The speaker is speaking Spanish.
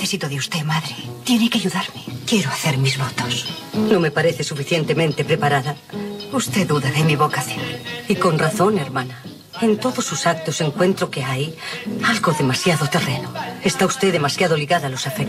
necesito de usted, madre. Tiene que ayudarme. Quiero hacer mis votos. No me parece suficientemente preparada. Usted duda de mi vocación. Y con razón, hermana. En todos sus actos encuentro que hay algo demasiado terreno. Está usted demasiado ligada a los afectos.